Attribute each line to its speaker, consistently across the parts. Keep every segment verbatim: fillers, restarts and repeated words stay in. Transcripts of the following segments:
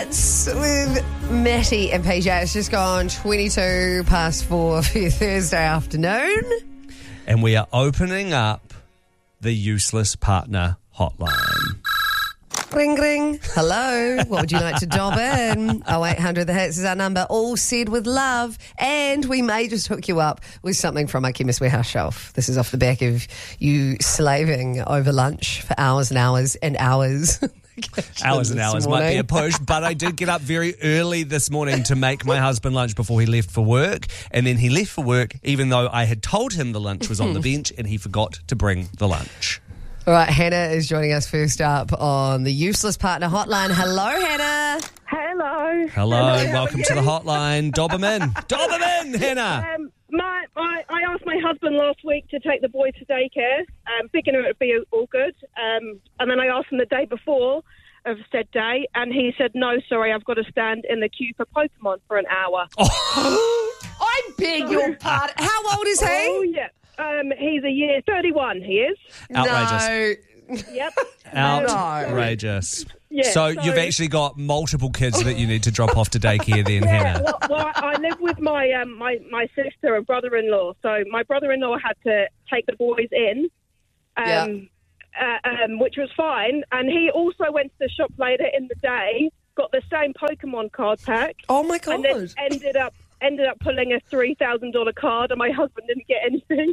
Speaker 1: Hits with Matty and P J. It's just gone twenty-two past four for your Thursday afternoon.
Speaker 2: And we are opening up the Useless Partner Hotline.
Speaker 1: Ring, ring. Hello. What would you like to dob in? oh eight hundred The Hits is our number. All said with love. And we may just hook you up with something from our Chemist Warehouse shelf. This is off the back of you slaving over lunch for hours and hours and hours.
Speaker 2: Hours and hours
Speaker 1: morning.
Speaker 2: might be a push, but I did get up very early this morning to make my husband lunch before he left for work. And then he left for work, even though I had told him the lunch was on the bench, and he forgot to bring the lunch.
Speaker 1: All right, Hannah is joining us first up on the Useless Partner Hotline. Hello, Hannah.
Speaker 3: Hello.
Speaker 2: Hello,
Speaker 3: Hello,
Speaker 2: welcome to the hotline. Dob him in. Dob him in, Hannah.
Speaker 3: Um, my, my, I asked my husband last week to take the boys to daycare, um, thinking it would be all good. Um, and then I asked him the day before of said day, and he said, no, sorry, I've got to stand in the queue for Pokemon for an hour.
Speaker 2: Oh.
Speaker 1: I beg your pardon. How old is he?
Speaker 3: Oh, yeah. Um, he's a year thirty-one, he is.
Speaker 2: Outrageous.
Speaker 1: No.
Speaker 3: Yep.
Speaker 2: Outrageous.
Speaker 3: Yeah,
Speaker 2: so,
Speaker 3: so-
Speaker 2: you've actually got multiple kids that you need to drop off to daycare then,
Speaker 3: Yeah,
Speaker 2: Hannah.
Speaker 3: well, well, I live with my, um, my, my sister and brother-in-law, so my brother-in-law had to take the boys in. Um,
Speaker 1: Yeah.
Speaker 3: Uh, um, which was fine. And he also went to the shop later in the day, got the same Pokemon card pack,
Speaker 1: Oh, my God.
Speaker 3: and then ended up ended up pulling a three thousand dollars card, and my husband didn't get anything.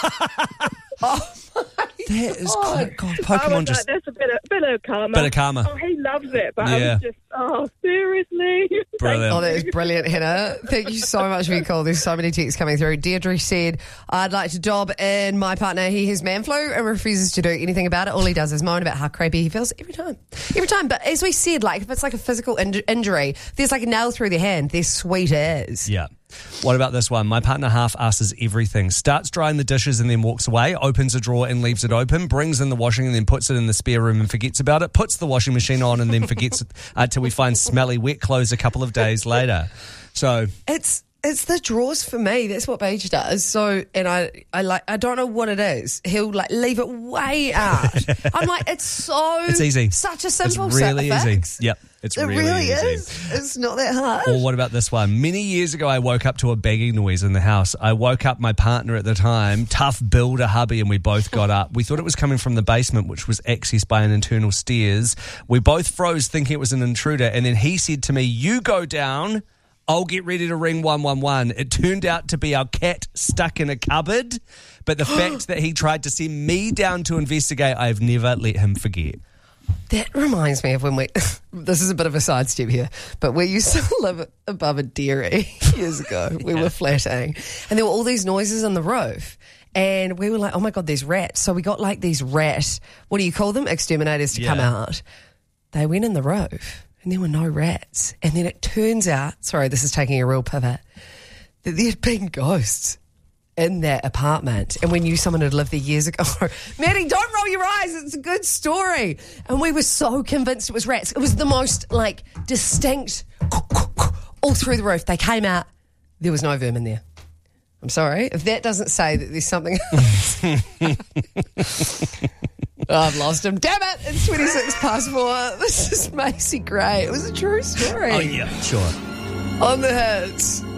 Speaker 1: Oh, my
Speaker 2: That is
Speaker 1: God.
Speaker 2: quite, God,
Speaker 3: I was
Speaker 2: Pokemon
Speaker 3: like,
Speaker 2: just...
Speaker 3: that's a bit of, bit of karma.
Speaker 2: Bit of karma.
Speaker 3: Oh, he loves it, but I
Speaker 2: Yeah.
Speaker 3: was just, oh, seriously?
Speaker 2: Brilliant.
Speaker 1: Oh, that is brilliant, Hannah. Thank you so much for your call. There's so many texts coming through. Deirdre said, I'd like to dob in my partner. He has man flu and refuses to do anything about it. All he does is moan about how crappy he feels every time. Every time. But as we said, like if it's like a physical in- injury, there's like a nail through the hand. They're sweet as.
Speaker 2: Yeah. What about this one? My partner half-asses everything. Starts drying the dishes and then walks away, opens a drawer and leaves it open, brings in the washing and then puts it in the spare room and forgets about it, puts the washing machine on and then forgets it until we find smelly wet clothes a couple of days later. So...
Speaker 1: It's it's the drawers for me. That's what Paige does. So, and I, I like, I don't know what it is. He'll like leave it way out. I'm like, it's so,
Speaker 2: It's easy.
Speaker 1: Such a simple
Speaker 2: It's really
Speaker 1: fix.
Speaker 2: easy. Yep. It's
Speaker 1: It
Speaker 2: really,
Speaker 1: really,
Speaker 2: easy.
Speaker 1: is. It's not that hard.
Speaker 2: Or what about this one? Many years ago, I woke up to a banging noise in the house. I woke up my partner at the time, tough builder hubby, and we both got up. We thought it was coming from the basement, which was accessed by an internal stairs. We both froze thinking it was an intruder. And then he said to me, you go down, I'll get ready to ring one one one. It turned out to be our cat stuck in a cupboard. But the fact that he tried to send me down to investigate, I've never let him forget.
Speaker 1: That reminds me of when we, this is a bit of a sidestep here, but we used to live above a dairy years ago. We
Speaker 2: Yeah.
Speaker 1: were flatting and there were all these noises on the roof. And we were like, oh my God, there's rats. So we got like these rat, what do you call them? Exterminators to come
Speaker 2: Yeah.
Speaker 1: out. They went in the roof and there were no rats. And then it turns out, sorry, this is taking a real pivot, that there had been ghosts in that apartment, and we knew someone had lived there years ago. Maddie, don't roll your eyes, it's a good story. And we were so convinced it was rats. It was the most like distinct all through the roof. They came out, there was no vermin there. I'm sorry if that doesn't say that there's something else. Oh, I've lost him. Damn it, it's twenty-six past four. This is Macy Gray. It was a true story.
Speaker 2: Oh, yeah, sure.
Speaker 1: On the Hits.